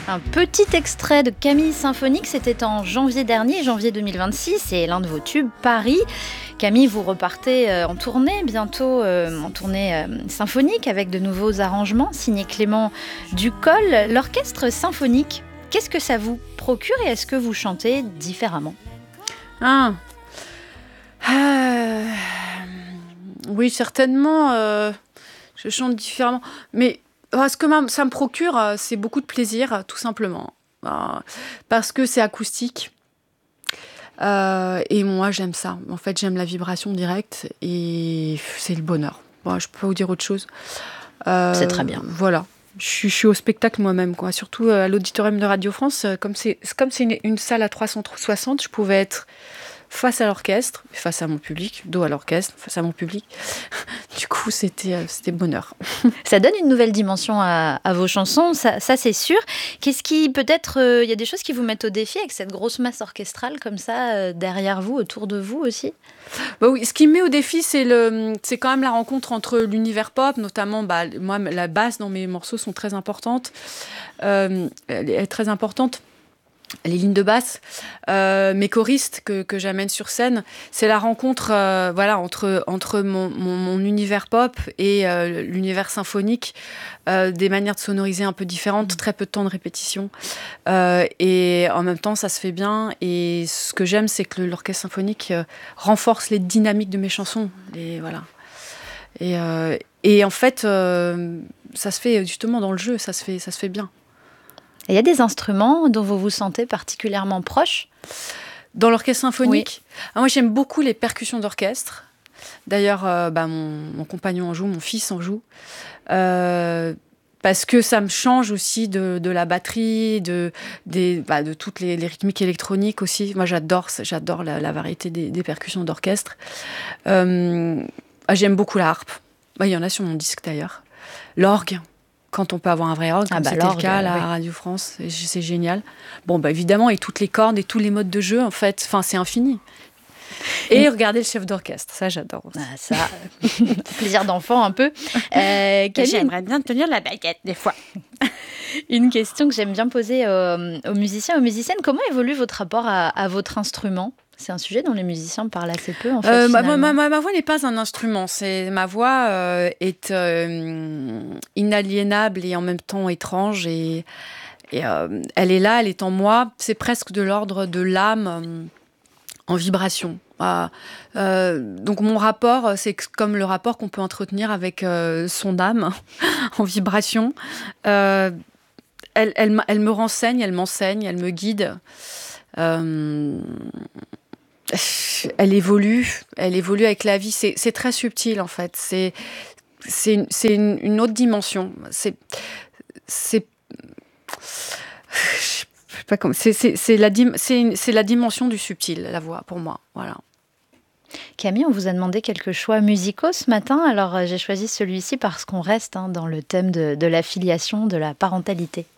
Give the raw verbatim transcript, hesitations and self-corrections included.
Un petit extrait de Camille Symphonique, c'était en janvier dernier, janvier deux mille vingt-six, c'est l'un de vos tubes, Paris. Camille, vous repartez en tournée, bientôt euh, en tournée euh, symphonique avec de nouveaux arrangements, signés Clément Ducol. L'orchestre symphonique, qu'est-ce que ça vous procure et est-ce que vous chantez différemment ? Ah. Euh... Oui, certainement, euh, je chante différemment, mais... Ce que ça me procure, c'est beaucoup de plaisir, tout simplement. Parce que c'est acoustique. Euh, et moi, j'aime ça. En fait, j'aime la vibration directe et c'est le bonheur. Bon, je peux pas vous dire autre chose. Euh, c'est très bien. Voilà. Je suis, je suis au spectacle moi-même, quoi. Surtout à l'auditorium de Radio France. Comme c'est, comme c'est une, une salle à trois cent soixante, je pouvais être face à l'orchestre, face à mon public, dos à l'orchestre, face à mon public. Du coup, c'était, c'était bonheur. Ça donne une nouvelle dimension à, à vos chansons, ça, ça c'est sûr. Qu'est-ce qui, peut-être, il euh, y a des choses qui vous mettent au défi avec cette grosse masse orchestrale comme ça, euh, derrière vous, autour de vous aussi ? Bah oui, ce qui me met au défi, c'est, le, c'est quand même la rencontre entre l'univers pop, notamment, bah, moi, la basse dans mes morceaux sont très importantes. Euh, elle est très importante. Les lignes de basse, euh, mes choristes que, que j'amène sur scène, c'est la rencontre euh, voilà, entre, entre mon, mon, mon univers pop et euh, l'univers symphonique, euh, des manières de sonoriser un peu différentes, très peu de temps de répétition. Euh, et en même temps, ça se fait bien. Et ce que j'aime, c'est que l'orchestre symphonique euh, renforce les dynamiques de mes chansons. Et, voilà. et, euh, et en fait, euh, ça se fait justement dans le jeu, ça se fait, ça se fait bien. Il y a des instruments dont vous vous sentez particulièrement proche ? Dans l'orchestre symphonique, oui. Alors moi j'aime beaucoup les percussions d'orchestre. D'ailleurs, euh, bah, mon, mon compagnon en joue, mon fils en joue. Euh, parce que ça me change aussi de, de la batterie, de, des, bah, de toutes les, les rythmiques électroniques aussi. Moi j'adore, j'adore la, la variété des, des percussions d'orchestre. Euh, j'aime beaucoup la harpe. Bah, il y en a sur mon disque d'ailleurs. L'orgue. Quand on peut avoir un vrai orgue, ah comme bah c'était le cas à la oui. Radio France, c'est génial. Bon, bah évidemment, et toutes les cordes et tous les modes de jeu, en fait, enfin, c'est infini. Et mmh. regarder le chef d'orchestre, ça j'adore aussi. Ah, ça, plaisir d'enfant un peu. Euh, Camille, j'aimerais bien tenir la baguette des fois. Une question que j'aime bien poser aux, aux musiciens, aux musiciennes, comment évolue votre rapport à, à votre instrument ? C'est un sujet dont les musiciens parlent assez peu, en fait, euh, ma, ma, ma, ma voix n'est pas un instrument. C'est, ma voix euh, est euh, inaliénable et en même temps étrange. Et, et euh, elle est là, elle est en moi. C'est presque de l'ordre de l'âme euh, en vibration. Ah, euh, donc mon rapport, c'est comme le rapport qu'on peut entretenir avec euh, son âme en vibration. Euh, elle, elle, elle me renseigne, elle m'enseigne, elle me guide. Euh, Elle évolue, elle évolue avec la vie. C'est, c'est très subtil en fait. C'est, c'est, une, c'est une, une autre dimension. C'est, c'est, je sais pas comment. C'est, c'est, c'est la, c'est, une, c'est la dimension du subtil, la voix pour moi. Voilà. Camille, on vous a demandé quelques choix musicaux ce matin. Alors j'ai choisi celui-ci parce qu'on reste hein, dans le thème de, de l'affiliation, de la parentalité.